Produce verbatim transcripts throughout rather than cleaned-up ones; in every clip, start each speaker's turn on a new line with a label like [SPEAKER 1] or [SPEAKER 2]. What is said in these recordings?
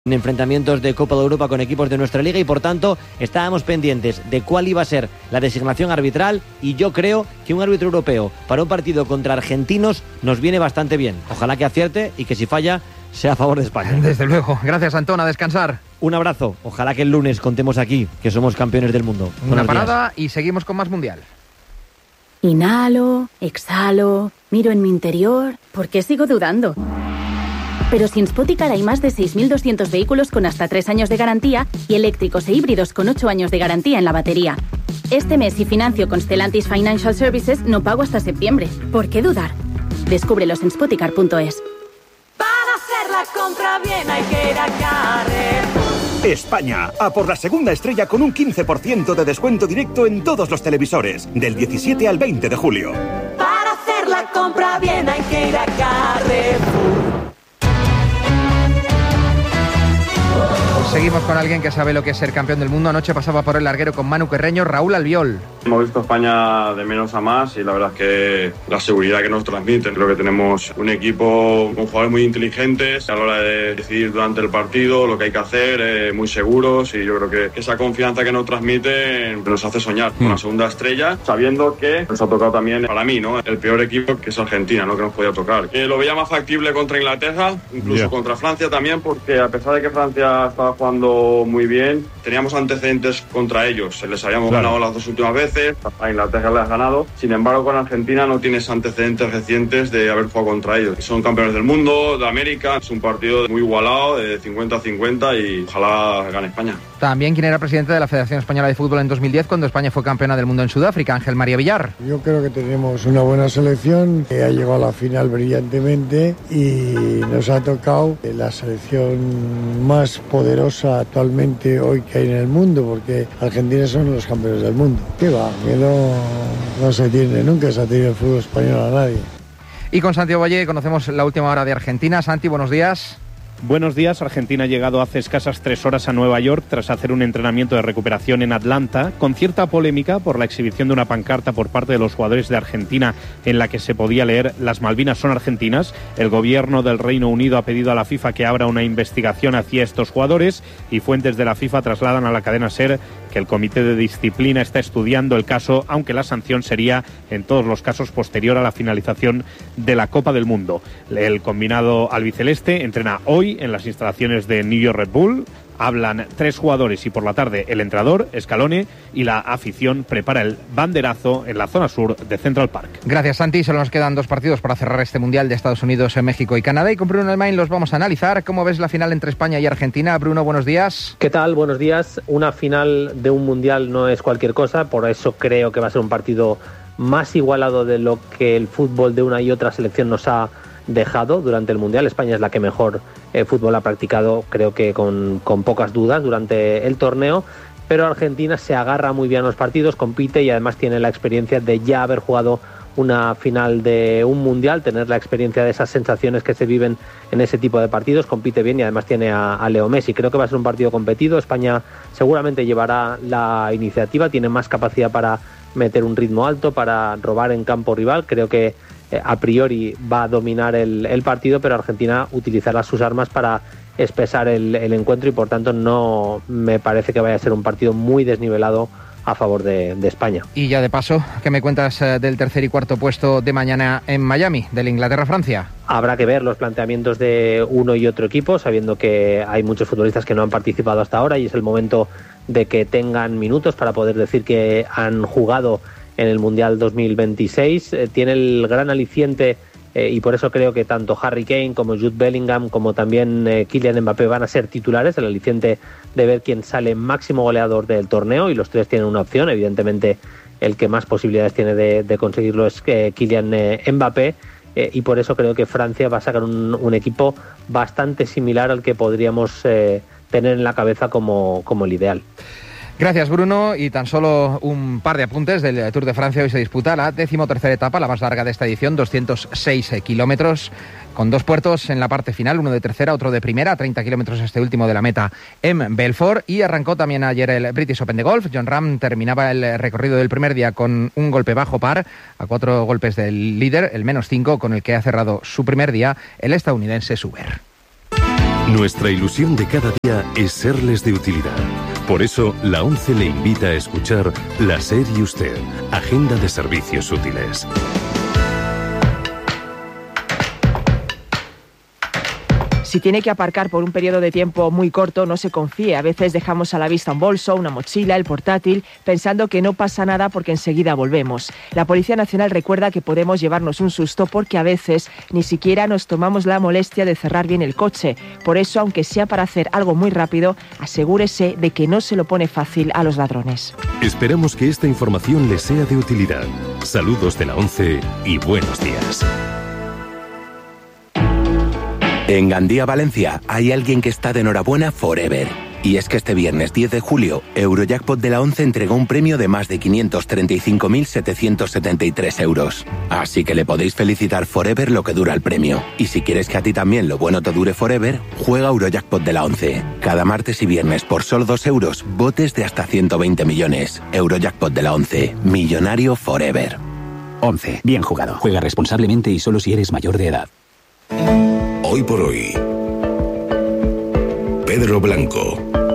[SPEAKER 1] en enfrentamientos de Copa de Europa con equipos de nuestra liga y por tanto estábamos pendientes de cuál iba a ser la designación arbitral y yo creo que un árbitro europeo para un partido contra argentinos nos viene bastante bien. Ojalá que acierte y que si falla sea a favor de España.
[SPEAKER 2] Desde luego. Gracias, Antón, a descansar.
[SPEAKER 1] Un abrazo. Ojalá que el lunes contemos aquí que somos campeones del mundo.
[SPEAKER 2] Una
[SPEAKER 1] Buenos
[SPEAKER 2] parada
[SPEAKER 1] días.
[SPEAKER 2] Y seguimos con más Mundial.
[SPEAKER 3] Inhalo, exhalo, miro en mi interior. ¿Por qué sigo dudando? Pero si en Spoticar hay más de seis mil doscientos vehículos con hasta tres años de garantía y eléctricos e híbridos con ocho años de garantía en la batería. Este mes, si financio con Stellantis Financial Services, no pago hasta septiembre. ¿Por qué dudar? Descúbrelos en spoticar punto es.
[SPEAKER 4] Para hacer la compra bien hay que ir a Carrefour.
[SPEAKER 5] España, a por la segunda estrella con un quince por ciento de descuento directo en todos los televisores, del diecisiete al veinte de julio.
[SPEAKER 4] Para hacer la compra bien hay que ir a Carrefour.
[SPEAKER 2] Seguimos con alguien que sabe lo que es ser campeón del mundo. Anoche pasaba por el larguero con Manu Carreño, Raúl Albiol.
[SPEAKER 6] Hemos visto a España de menos a más y la verdad es que la seguridad que nos transmiten. Creo que tenemos un equipo con jugadores muy inteligentes a la hora de decidir durante el partido lo que hay que hacer, eh, muy seguros, y yo creo que esa confianza que nos transmiten nos hace soñar con la segunda estrella, sabiendo que nos ha tocado también, para mí, ¿no?, el peor equipo, que es Argentina, ¿no?, que nos podía tocar. Que lo veía más factible contra Inglaterra, incluso yeah. contra Francia también, porque a pesar de que Francia estaba jugando muy bien, teníamos antecedentes contra ellos. Les habíamos claro. ganado las dos últimas veces, a Inglaterra les has ganado. Sin embargo, con Argentina no tienes antecedentes recientes de haber jugado contra ellos. Son campeones del mundo, de América. Es un partido muy igualado, de cincuenta a cincuenta, y ojalá gane España.
[SPEAKER 2] También, ¿quién era presidente de la Federación Española de Fútbol en dos mil diez cuando España fue campeona del mundo en Sudáfrica? Ángel María Villar.
[SPEAKER 7] Yo creo que tenemos una buena selección, que ha llegado a la final brillantemente y nos ha tocado la selección más poderosa actualmente hoy que hay en el mundo, porque Argentina son los campeones del mundo. ¿Qué va? Que no, no se tiene, nunca se ha tenido el fútbol español a nadie.
[SPEAKER 2] Y con Santiago Valle conocemos la última hora de Argentina. Santi, buenos días.
[SPEAKER 8] Buenos días. Argentina ha llegado hace escasas tres horas a Nueva York tras hacer un entrenamiento de recuperación en Atlanta, con cierta polémica por la exhibición de una pancarta por parte de los jugadores de Argentina en la que se podía leer "Las Malvinas son argentinas". El gobierno del Reino Unido ha pedido a la FIFA que abra una investigación hacia estos jugadores y fuentes de la FIFA trasladan a la cadena SER que el Comité de Disciplina está estudiando el caso, aunque la sanción sería en todos los casos posterior a la finalización de la Copa del Mundo. El combinado albiceleste entrena hoy en las instalaciones de New York Red Bull. Hablan tres jugadores y por la tarde el entrenador, Scaloni, y la afición prepara el banderazo en la zona sur de Central Park.
[SPEAKER 2] Gracias, Santi. Solo nos quedan dos partidos para cerrar este Mundial de Estados Unidos, México y Canadá. Y con Bruno Elmain los vamos a analizar. ¿Cómo ves la final entre España y Argentina? Bruno, buenos días.
[SPEAKER 9] ¿Qué tal? Buenos días. Una final de un Mundial no es cualquier cosa. Por eso creo que va a ser un partido más igualado de lo que el fútbol de una y otra selección nos ha dejado durante el Mundial. España es la que mejor eh, fútbol ha practicado, creo que con, con pocas dudas durante el torneo, pero Argentina se agarra muy bien a los partidos, compite y además tiene la experiencia de ya haber jugado una final de un Mundial, tener la experiencia de esas sensaciones que se viven en ese tipo de partidos, compite bien y además tiene a, a Leo Messi. Creo que va a ser un partido competido. España seguramente llevará la iniciativa, tiene más capacidad para meter un ritmo alto, para robar en campo rival. Creo que a priori va a dominar el, el partido, pero Argentina utilizará sus armas para espesar el, el encuentro y por tanto no me parece que vaya a ser un partido muy desnivelado a favor de, de España.
[SPEAKER 2] Y ya de paso, ¿qué me cuentas eh, del tercer y cuarto puesto de mañana en Miami, del Inglaterra-Francia?
[SPEAKER 9] Habrá que ver los planteamientos de uno y otro equipo, sabiendo que hay muchos futbolistas que no han participado hasta ahora y es el momento de que tengan minutos para poder decir que han jugado en el Mundial dos mil veintiséis. Eh, tiene el gran aliciente eh, y por eso creo que tanto Harry Kane como Jude Bellingham como también eh, Kylian Mbappé van a ser titulares, el aliciente de ver quién sale máximo goleador del torneo, y los tres tienen una opción. Evidentemente el que más posibilidades tiene de, de conseguirlo es eh, Kylian eh, Mbappé, eh, y por eso creo que Francia va a sacar un, un equipo bastante similar al que podríamos eh, tener en la cabeza como, como el ideal.
[SPEAKER 2] Gracias, Bruno. Y tan solo un par de apuntes del Tour de Francia. Hoy se disputa la decimotercera etapa, la más larga de esta edición, doscientos seis kilómetros, con dos puertos en la parte final, uno de tercera, otro de primera, treinta kilómetros este último de la meta en Belfort. Y arrancó también ayer el British Open de golf. Jon Rahm terminaba el recorrido del primer día con un golpe bajo par, a cuatro golpes del líder, el menos cinco, con el que ha cerrado su primer día el estadounidense Suber.
[SPEAKER 10] Nuestra ilusión de cada día es serles de utilidad. Por eso, la ONCE le invita a escuchar La SER y Usted, Agenda de Servicios Útiles.
[SPEAKER 11] Si tiene que aparcar por un periodo de tiempo muy corto, no se confíe. A veces dejamos a la vista un bolso, una mochila, el portátil, pensando que no pasa nada porque enseguida volvemos. La Policía Nacional recuerda que podemos llevarnos un susto porque a veces ni siquiera nos tomamos la molestia de cerrar bien el coche. Por eso, aunque sea para hacer algo muy rápido, asegúrese de que no se lo pone fácil a los ladrones.
[SPEAKER 10] Esperamos que esta información les sea de utilidad. Saludos de la ONCE y buenos días.
[SPEAKER 12] En Gandía, Valencia, hay alguien que está de enhorabuena forever. Y es que este viernes diez de julio, Eurojackpot de la ONCE entregó un premio de más de quinientos treinta y cinco mil setecientos setenta y tres euros. Así que le podéis felicitar forever lo que dura el premio. Y si quieres que a ti también lo bueno te dure forever, juega Eurojackpot de la ONCE. Cada martes y viernes por solo dos euros, botes de hasta ciento veinte millones. Eurojackpot de la ONCE. Millonario forever.
[SPEAKER 13] ONCE. Bien jugado. Juega responsablemente y solo si eres mayor de edad.
[SPEAKER 14] Hoy por hoy, Pedro Blanco.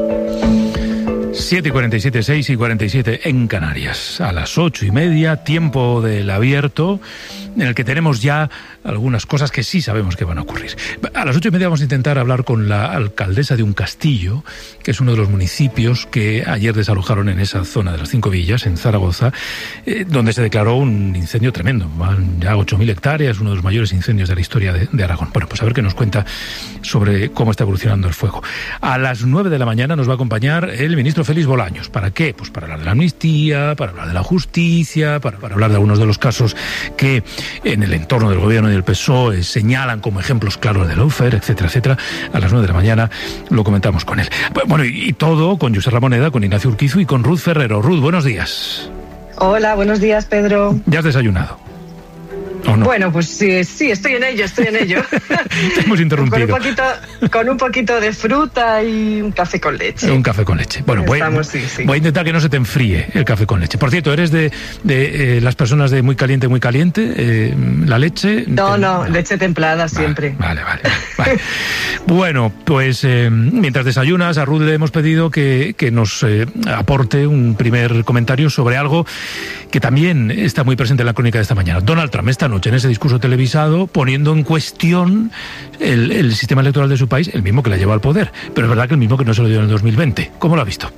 [SPEAKER 15] siete y cuarenta y siete, seis y cuarenta y siete en Canarias. A las ocho y media, tiempo del abierto, en el que tenemos ya algunas cosas que sí sabemos que van a ocurrir. A las ocho y media vamos a intentar hablar con la alcaldesa de un castillo, que es uno de los municipios que ayer desalojaron en esa zona de las Cinco Villas, en Zaragoza, eh, donde se declaró un incendio tremendo. Van ya ocho mil hectáreas, uno de los mayores incendios de la historia de, de Aragón. Bueno, pues a ver qué nos cuenta sobre cómo está evolucionando el fuego. A las nueve de la mañana nos va a acompañar el ministro Félix Bolaños. ¿Para qué? Pues para hablar de la amnistía, para hablar de la justicia, para, para hablar de algunos de los casos que en el entorno del gobierno y del P S O E señalan como ejemplos claros de lawfare, etcétera, etcétera. A las nueve de la mañana lo comentamos con él. Bueno, y, y todo con José Ramoneda, con Ignacio Urquizu y con Ruth Ferrero. Ruth, buenos días.
[SPEAKER 16] Hola, buenos días, Pedro.
[SPEAKER 15] ¿Ya has desayunado? ¿O no?
[SPEAKER 16] Bueno, pues sí, sí, estoy en ello, estoy en ello.
[SPEAKER 15] Te hemos interrumpido.
[SPEAKER 16] Con un poquito, con un poquito de fruta y un café con leche.
[SPEAKER 15] Un café con leche. Bueno, voy,
[SPEAKER 16] Estamos, sí, sí.
[SPEAKER 15] voy a intentar que no se te enfríe el café con leche. Por cierto, ¿eres de, de eh, las personas de muy caliente, muy caliente? Eh, ¿La leche?
[SPEAKER 16] No,
[SPEAKER 15] te...
[SPEAKER 16] no, leche templada siempre.
[SPEAKER 15] Vale, vale, vale. vale. Bueno, pues eh, mientras desayunas, a Ruth le hemos pedido que, que nos eh, aporte un primer comentario sobre algo que también está muy presente en la crónica de esta mañana. Donald Trump, esta noche, en ese discurso televisado, poniendo en cuestión el, el sistema electoral de su país, el mismo que la llevó al poder, pero es verdad que el mismo que no se lo dio en el dos mil veinte. ¿Cómo lo ha visto?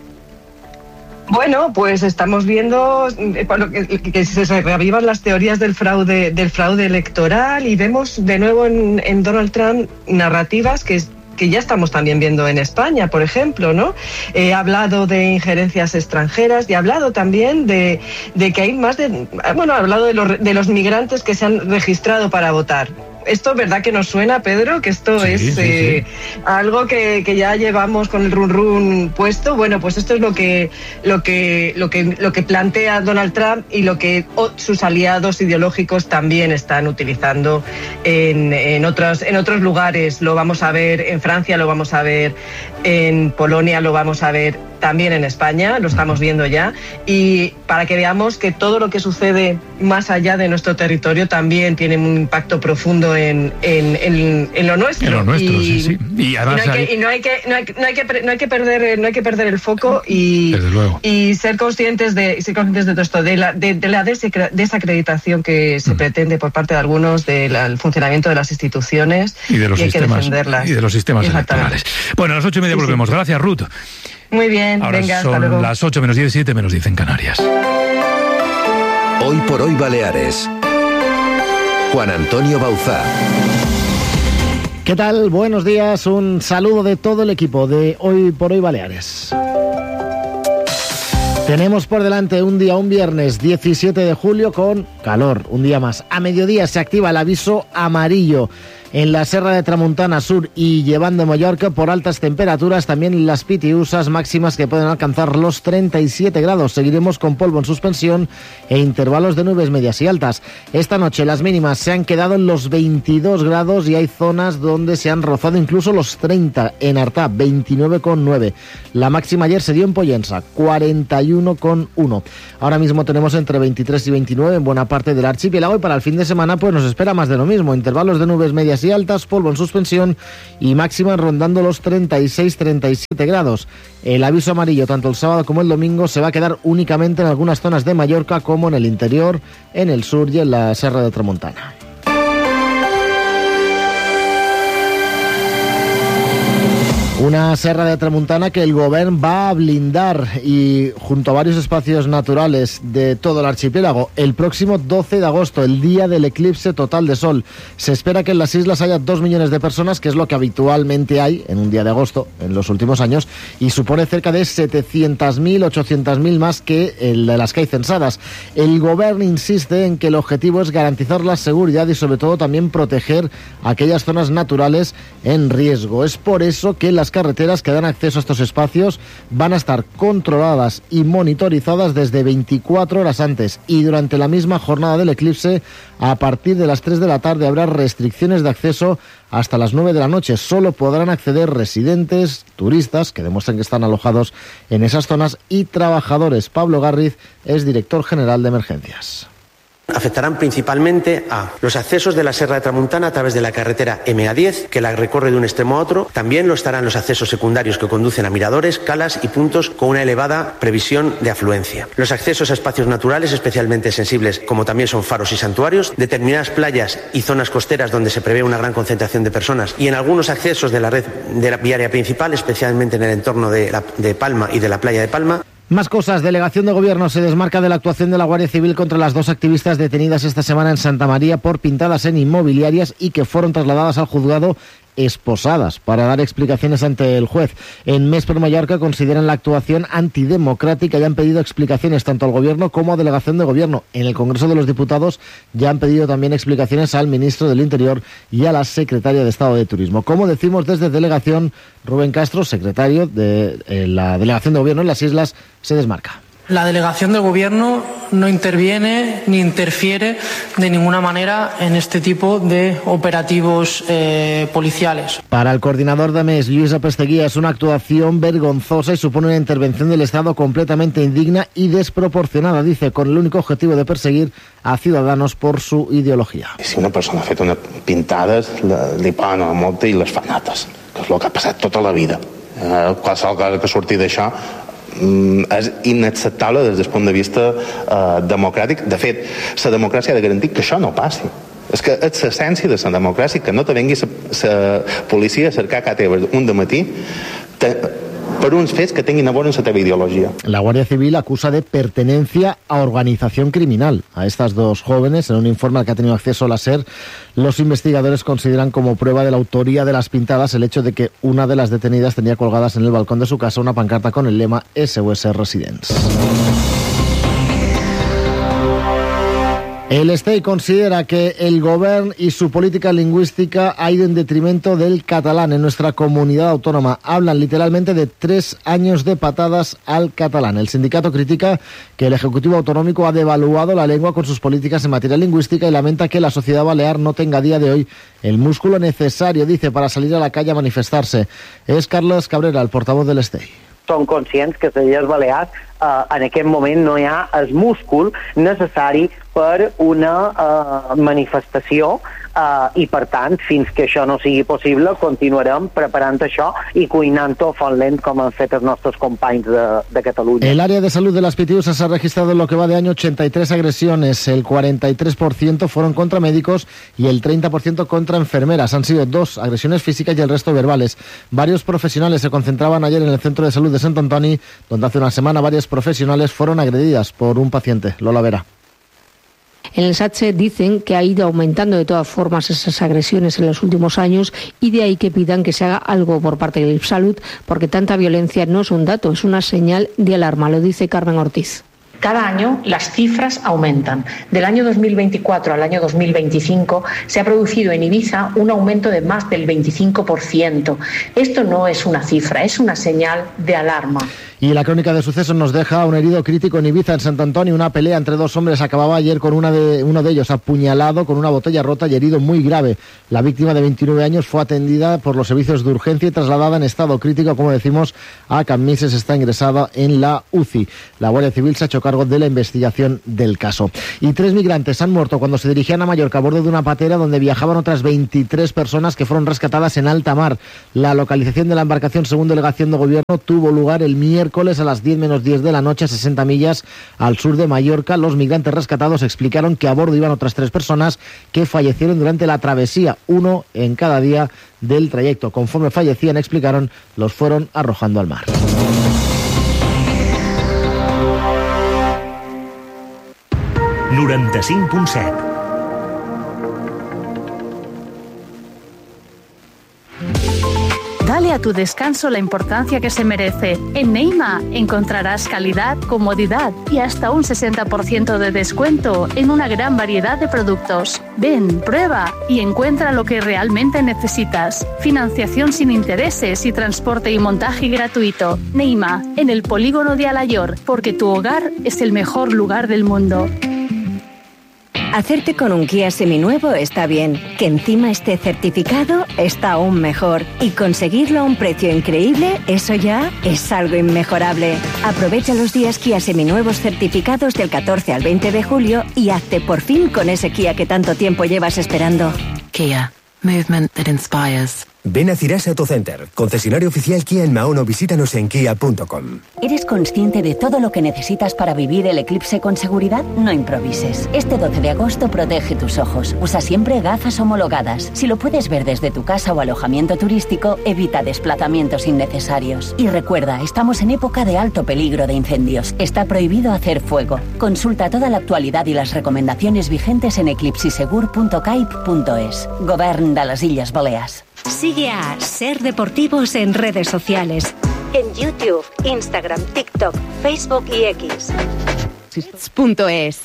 [SPEAKER 16] Bueno, pues estamos viendo que, que se reavivan las teorías del fraude, del fraude electoral, y vemos de nuevo en, en Donald Trump narrativas que que ya estamos también viendo en España, por ejemplo, ¿no? Eh, ha hablado de injerencias extranjeras y ha hablado también de, de que hay más de... Bueno, ha hablado de los, de los migrantes que se han registrado para votar. Esto, ¿verdad que nos suena, Pedro? Que esto sí, es sí, eh, sí. algo que, que ya llevamos con el run run puesto. Bueno, pues esto es lo que lo que lo que lo que plantea Donald Trump y lo que o, sus aliados ideológicos también están utilizando en, en otros en otros lugares. Lo vamos a ver en Francia, lo vamos a ver en Polonia, lo vamos a ver también en España, lo estamos viendo ya, y para que veamos que todo lo que sucede más allá de nuestro territorio también tiene un impacto profundo en, en, en, en lo nuestro.
[SPEAKER 15] En lo nuestro,
[SPEAKER 16] y,
[SPEAKER 15] sí, sí. Y, además
[SPEAKER 16] y no hay que, hay... y no hay que, no hay que, no hay que, no hay que perder, no hay que perder el foco y, y ser conscientes de, ser conscientes de todo esto, de la, de, de la desacreditación que se mm. pretende por parte de algunos del funcionamiento de las instituciones
[SPEAKER 15] y de los
[SPEAKER 16] y hay
[SPEAKER 15] sistemas,
[SPEAKER 16] que defenderlas.
[SPEAKER 15] Y de los sistemas electorales. Bueno, a las ocho y media sí, volvemos. Sí. Gracias, Ruth.
[SPEAKER 16] Muy bien,
[SPEAKER 15] ahora
[SPEAKER 16] venga,
[SPEAKER 15] son
[SPEAKER 16] hasta luego.
[SPEAKER 15] Las ocho menos diez, siete menos diez en Canarias.
[SPEAKER 14] Hoy por hoy Baleares. Juan Antonio Bauzá.
[SPEAKER 17] ¿Qué tal? Buenos días, un saludo de todo el equipo de Hoy por Hoy Baleares. Tenemos por delante un día, un viernes diecisiete de julio con calor, un día más. A mediodía se activa el aviso amarillo en la Serra de Tramuntana Sur y Llevant de Mallorca por altas temperaturas, también las pitiusas máximas que pueden alcanzar los treinta y siete grados. Seguiremos con polvo en suspensión e intervalos de nubes medias y altas. Esta noche las mínimas se han quedado en los veintidós grados y hay zonas donde se han rozado incluso los treinta. En Artà, veintinueve coma nueve. La máxima ayer se dio en Pollensa, cuarenta y uno coma uno. Ahora mismo tenemos entre veintitrés y veintinueve en buena parte del archipiélago y para el fin de semana pues nos espera más de lo mismo. Intervalos de nubes medias medias y altas, polvo en suspensión y máximas rondando los treinta y seis a treinta y siete grados. El aviso amarillo, tanto el sábado como el domingo, se va a quedar únicamente en algunas zonas de Mallorca, como en el interior, en el sur y en la Serra de Tramuntana. Una serra de Tramuntana que el Govern va a blindar y junto a varios espacios naturales de todo el archipiélago el próximo doce de agosto, el día del eclipse total de sol. Se espera que en las islas haya dos millones de personas, que es lo que habitualmente hay en un día de agosto en los últimos años, y supone cerca de setecientos mil, ochocientos mil más que el de las que hay censadas. El Govern insiste en que el objetivo es garantizar la seguridad y sobre todo también proteger aquellas zonas naturales en riesgo. Es por eso que las carreteras que dan acceso a estos espacios van a estar controladas y monitorizadas desde veinticuatro horas antes, y durante la misma jornada del eclipse, a partir de las tres de la tarde, habrá restricciones de acceso hasta las nueve de la noche. Solo podrán acceder residentes, turistas que demuestren que están alojados en esas zonas y trabajadores. Pablo Garriz es director general de emergencias.
[SPEAKER 18] Afectarán principalmente a los accesos de la Serra de Tramuntana a través de la carretera eme a diez, que la recorre de un extremo a otro. También lo estarán los accesos secundarios que conducen a miradores, calas y puntos con una elevada previsión de afluencia. Los accesos a espacios naturales especialmente sensibles, como también son faros y santuarios, determinadas playas y zonas costeras donde se prevé una gran concentración de personas, y en algunos accesos de la red de la viaria principal, especialmente en el entorno de, la, de Palma y de la playa de Palma.
[SPEAKER 17] Más cosas. Delegación de Gobierno se desmarca de la actuación de la Guardia Civil contra las dos activistas detenidas esta semana en Santa María por pintadas en inmobiliarias y que fueron trasladadas al juzgado esposadas para dar explicaciones ante el juez. En Més per Mallorca consideran la actuación antidemocrática y han pedido explicaciones tanto al Gobierno como a Delegación de Gobierno. En el Congreso de los Diputados ya han pedido también explicaciones al Ministro del Interior y a la Secretaria de Estado de Turismo. Como decimos desde Delegación, Rubén Castro, secretario de eh, la Delegación de Gobierno en las Islas, se desmarca.
[SPEAKER 19] La delegación del Gobierno no interviene ni interfiere de ninguna manera en este tipo de operativos eh, policiales.
[SPEAKER 17] Para el coordinador de Més, Lluís Apesteguía, es una actuación vergonzosa y supone una intervención del Estado completamente indigna y desproporcionada, dice, con el único objetivo de perseguir a ciudadanos por su ideología.
[SPEAKER 20] Si una persona ha fet unes pintades, li paguen a la multa i les fan altres, que és el que ha passat tota la vida. Eh, qualsevol cosa que surti d'això és inacceptable des del punt de vista eh, democràtic. De fet, la democràcia ha de garantir que això no passi. És que és l'essència de la democràcia, que no te vengui la policia a cercar a teva un dematí te, per uns fets que tinguin a veure amb la teva ideologia.
[SPEAKER 17] La Guardia Civil acusa de pertenencia a organización criminal a estas dos jóvenes. En un informe al que ha tenido acceso la SER, los investigadores consideran como prueba de la autoría de las pintadas el hecho de que una de las detenidas tenía colgadas en el balcón de su casa una pancarta con el lema S O S Residents. El Estey considera que el Govern y su política lingüística ha ido en detrimento del catalán en nuestra comunidad autónoma. Hablan literalmente de tres años de patadas al catalán. El sindicato critica que el Ejecutivo Autonómico ha devaluado la lengua con sus políticas en materia lingüística y lamenta que la sociedad balear no tenga a día de hoy el músculo necesario, dice, para salir a la calle a manifestarse. Es Carles Cabrera, el portavoz del Estey.
[SPEAKER 21] Som conscients que les Illes Balears eh, en aquest moment no hi ha el múscul necessari per una eh, manifestació eh, i per tant, fins que això no sigui possible, continuarem preparant això i cuinant-ho a font lent com han fet els nostres companys de, de Catalunya.
[SPEAKER 17] El área de salud de las Pitiusas ha registrado en lo que va de año ochenta y tres agresiones. El cuarenta y tres por ciento fueron contra médicos y el treinta por ciento contra enfermeras. Han sido dos agresiones físicas y el resto verbales. Varios profesionales se concentraban ayer en el centro de salud de Sant Antoni, donde hace una semana varias profesionales fueron agredidas por un paciente. Lola Vera.
[SPEAKER 22] En el S A T S E dicen que ha ido aumentando de todas formas esas agresiones en los últimos años y de ahí que pidan que se haga algo por parte del Salud, porque tanta violencia no es un dato, es una señal de alarma, lo dice Carmen Ortiz.
[SPEAKER 23] Cada año las cifras aumentan. Del año dos mil veinticuatro al año dos mil veinticinco se ha producido en Ibiza un aumento de más del veinticinco por ciento. Esto no es una cifra, es una señal de alarma.
[SPEAKER 17] Y la crónica de sucesos nos deja un herido crítico en Ibiza, en Sant Antoni. Una pelea entre dos hombres acababa ayer con una de, uno de ellos apuñalado con una botella rota y herido muy grave. La víctima de veintinueve años fue atendida por los servicios de urgencia y trasladada en estado crítico, como decimos, a Cammises. Está ingresada en la U C I. La Guardia Civil se ha hecho cargo de la investigación del caso. Y tres migrantes han muerto cuando se dirigían a Mallorca a bordo de una patera donde viajaban otras veintitrés personas que fueron rescatadas en alta mar. La localización de la embarcación, según delegación de gobierno, tuvo lugar el miércoles a las diez menos diez de la noche a sesenta millas al sur de Mallorca. Los migrantes rescatados explicaron que a bordo iban otras tres personas que fallecieron durante la travesía, uno en cada día del trayecto. Conforme fallecían, explicaron, los fueron arrojando al mar.
[SPEAKER 1] noranta-cinc punt set.
[SPEAKER 3] Dale a tu descanso la importancia que se merece. En Neima encontrarás calidad, comodidad y hasta un sesenta por ciento de descuento en una gran variedad de productos. Ven, prueba y encuentra lo que realmente necesitas. Financiación sin intereses y transporte y montaje gratuito. Neima, en el polígono de Alayor, porque tu hogar es el mejor lugar del mundo.
[SPEAKER 5] Hacerte con un Kia seminuevo está bien, que encima esté certificado está aún mejor, y conseguirlo a un precio increíble, eso ya es algo inmejorable. Aprovecha los días Kia seminuevos certificados del catorce al veinte de julio y hazte por fin con ese Kia que tanto tiempo llevas esperando.
[SPEAKER 24] Kia, movement that inspires.
[SPEAKER 25] Ven a Cirasa Autocenter, concesionario oficial Kia en Mahón, o visítanos en kia punto com.
[SPEAKER 26] ¿Eres consciente de todo lo que necesitas para vivir el eclipse con seguridad? No improvises. Este doce de agosto protege tus ojos. Usa siempre gafas homologadas. Si lo puedes ver desde tu casa o alojamiento turístico, evita desplazamientos innecesarios. Y recuerda, estamos en época de alto peligro de incendios. Está prohibido hacer fuego. Consulta toda la actualidad y las recomendaciones vigentes en eclipsisegur punto caip punto es. Govern de las Illes Balears.
[SPEAKER 5] Sigue a Ser Deportivos en redes sociales. En YouTube, Instagram, TikTok, Facebook y X. Punto es.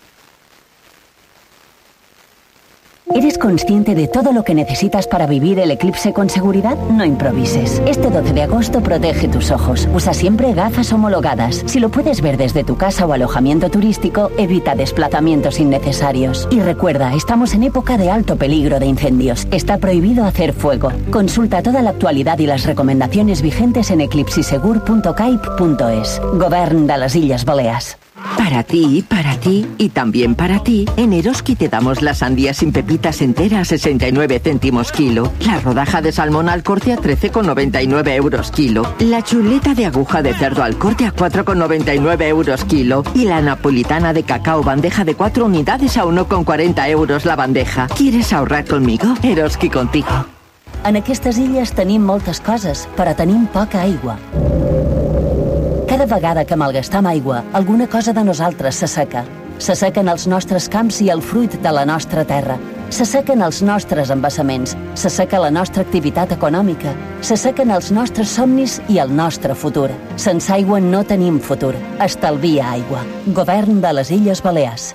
[SPEAKER 26] ¿Eres consciente de todo lo que necesitas para vivir el eclipse con seguridad? No improvises. Este doce de agosto protege tus ojos. Usa siempre gafas homologadas. Si lo puedes ver desde tu casa o alojamiento turístico, evita desplazamientos innecesarios. Y recuerda, estamos en época de alto peligro de incendios. Está prohibido hacer fuego. Consulta toda la actualidad y las recomendaciones vigentes en eclipsisegur punto caip punto es. Govern de las Illes Balears.
[SPEAKER 27] Para ti, para ti y también para ti, en Eroski te damos la sandía sin pepitas entera a sesenta y nueve céntimos kilo, la rodaja de salmón al corte a trece con noventa y nueve euros kilo, la chuleta de aguja de cerdo al corte a cuatro con noventa y nueve euros kilo y la napolitana de cacao bandeja de cuatro unidades a uno con cuarenta euros la bandeja. ¿Quieres ahorrar conmigo? Eroski contigo.
[SPEAKER 26] En aquestes illes tenim moltes coses, però tenim poca aigua. Cada vegada que malgastam aigua, alguna cosa de nosaltres s'asseca. S'assequen els nostres camps i el fruit de la nostra terra. S'assequen els nostres embassaments. S'asseca la nostra activitat econòmica. S'assequen els nostres somnis i el nostre futur. Sense aigua no tenim futur. Estalvia aigua. Govern de les Illes Balears.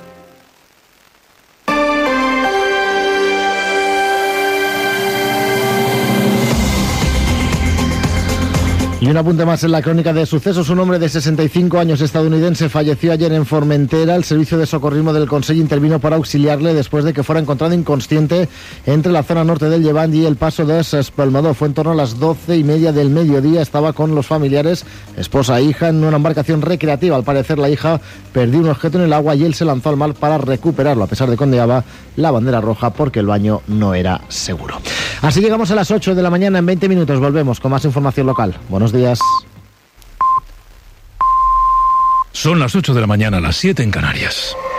[SPEAKER 17] Y un apunte más en la crónica de sucesos. Un hombre de sesenta y cinco años estadounidense falleció ayer en Formentera. El servicio de socorrismo del Consell intervino para auxiliarle después de que fuera encontrado inconsciente entre la zona norte del Llevant y el paso de Espelmador. Fue en torno a las doce y media del mediodía. Estaba con los familiares, esposa e hija, en una embarcación recreativa. Al parecer, la hija perdió un objeto en el agua y él se lanzó al mar para recuperarlo, a pesar de que ondeaba la bandera roja porque el baño no era seguro. Así llegamos a las ocho de la mañana. En veinte minutos volvemos con más información local. Buenos días.
[SPEAKER 15] Son las ocho de la mañana, las siete en Canarias.